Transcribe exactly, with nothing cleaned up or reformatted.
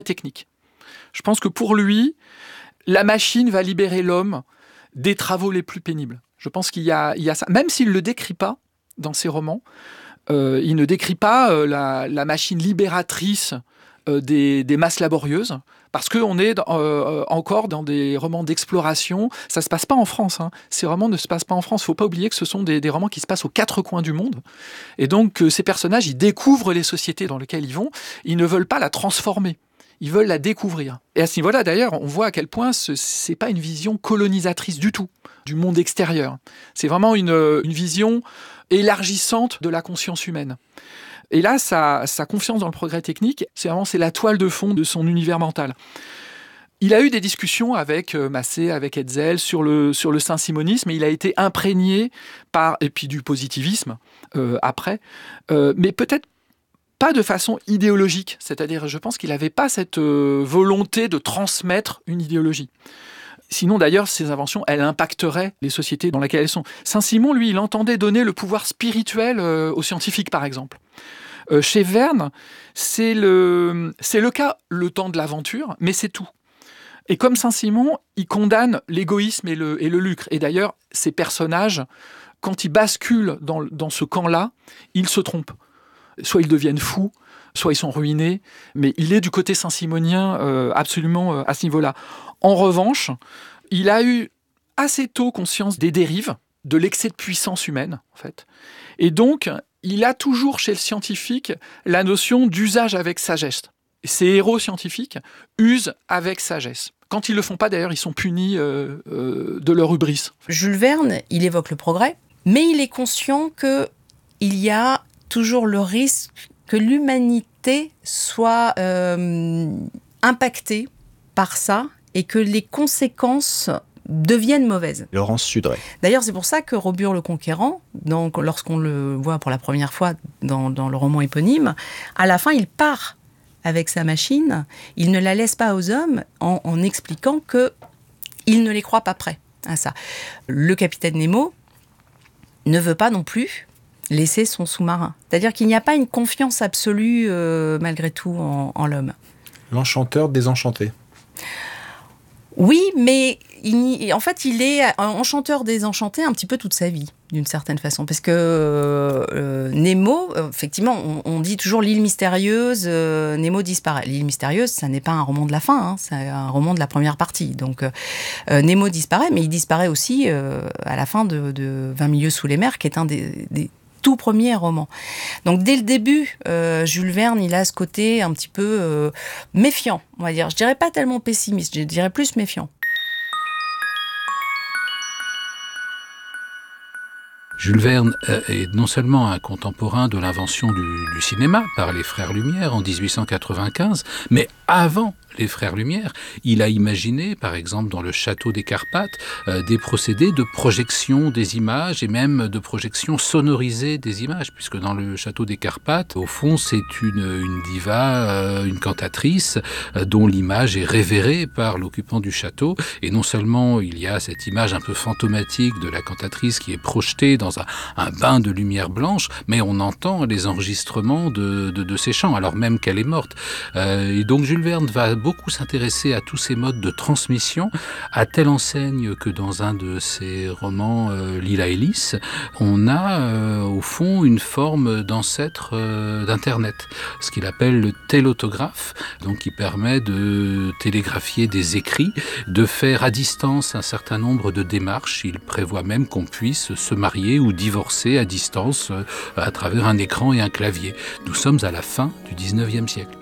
technique. Je pense que pour lui, la machine va libérer l'homme des travaux les plus pénibles. Je pense qu'il y a, il y a ça. Même s'il ne le décrit pas dans ses romans, euh, il ne décrit pas euh, la, la machine libératrice euh, des, des masses laborieuses, parce qu'on est dans, euh, encore dans des romans d'exploration. Ça ne se passe pas en France. Hein. Ces romans ne se passent pas en France. Il ne faut pas oublier que ce sont des, des romans qui se passent aux quatre coins du monde. Et donc, euh, ces personnages, ils découvrent les sociétés dans lesquelles ils vont. Ils ne veulent pas la transformer. Ils veulent la découvrir. Et à ce niveau-là, d'ailleurs, on voit à quel point ce n'est pas une vision colonisatrice du tout du monde extérieur. C'est vraiment une, une vision élargissante de la conscience humaine. Et là, sa, sa confiance dans le progrès technique, c'est vraiment c'est la toile de fond de son univers mental. Il a eu des discussions avec Macé, avec Hetzel sur le, sur le saint-simonisme, et il a été imprégné par, et puis du positivisme euh, après, euh, mais peut-être pas de façon idéologique. C'est-à-dire, je pense qu'il n'avait pas cette euh, volonté de transmettre une idéologie. Sinon, d'ailleurs, ces inventions, elles impacteraient les sociétés dans lesquelles elles sont. Saint-Simon, lui, il entendait donner le pouvoir spirituel euh, aux scientifiques, par exemple. Euh, chez Verne, c'est le, c'est le cas, le temps de l'aventure, mais c'est tout. Et comme Saint-Simon, il condamne l'égoïsme et le, et le lucre. Et d'ailleurs, ces personnages, quand ils basculent dans, dans ce camp-là, ils se trompent. Soit ils deviennent fous, soit ils sont ruinés, mais il est du côté saint-simonien euh, absolument euh, à ce niveau-là. En revanche, il a eu assez tôt conscience des dérives, de l'excès de puissance humaine, en fait. Et donc, il a toujours chez le scientifique la notion d'usage avec sagesse. Ces héros scientifiques usent avec sagesse. Quand ils ne le font pas, d'ailleurs, ils sont punis euh, euh, de leur hubris. Jules Verne, il évoque le progrès, mais il est conscient qu'il y a toujours le risque que l'humanité soit euh, impactée par ça et que les conséquences deviennent mauvaises. Laurence Sudray. D'ailleurs, c'est pour ça que Robur le Conquérant, donc, lorsqu'on le voit pour la première fois dans, dans le roman éponyme, à la fin, il part avec sa machine, il ne la laisse pas aux hommes en, en expliquant qu'il ne les croit pas prêts à ça. Le capitaine Nemo ne veut pas non plus laisser son sous-marin. C'est-à-dire qu'il n'y a pas une confiance absolue, euh, malgré tout, en, en l'homme. L'enchanteur désenchanté. Oui, mais il, en fait, il est enchanteur désenchanté un petit peu toute sa vie, d'une certaine façon. Parce que euh, Nemo, effectivement, on, on dit toujours l'île mystérieuse, euh, Nemo disparaît. L'île mystérieuse, ça n'est pas un roman de la fin, hein, c'est un roman de la première partie. Donc, euh, Nemo disparaît, mais il disparaît aussi euh, à la fin de, de vingt milieux sous les mers, qui est un des... des tout premier roman. Donc dès le début, euh, Jules Verne, il a ce côté un petit peu euh, méfiant, on va dire. Je dirais pas tellement pessimiste, je dirais plus méfiant. Jules Verne est non seulement un contemporain de l'invention du, du cinéma par les Frères Lumière en dix-huit cent quatre-vingt-quinze, mais avant les Frères Lumière, il a imaginé, par exemple dans le château des Carpates, euh, des procédés de projection des images et même de projection sonorisée des images, puisque dans le château des Carpates, au fond, c'est une, une diva, euh, une cantatrice, euh, dont l'image est révérée par l'occupant du château. Et non seulement il y a cette image un peu fantomatique de la cantatrice qui est projetée dans un, un bain de lumière blanche, mais on entend les enregistrements de, de, de ses chants, alors même qu'elle est morte. Euh, et donc Jules Verne va beaucoup s'intéresser à tous ces modes de transmission, à telle enseigne que dans un de ses romans, euh, Lila et Lys, on a euh, au fond une forme d'ancêtre euh, d'Internet, ce qu'il appelle le télautographe, donc qui permet de télégraphier des écrits, de faire à distance un certain nombre de démarches. Il prévoit même qu'on puisse se marier ou divorcer à distance euh, à travers un écran et un clavier. Nous sommes à la fin du dix-neuvième siècle.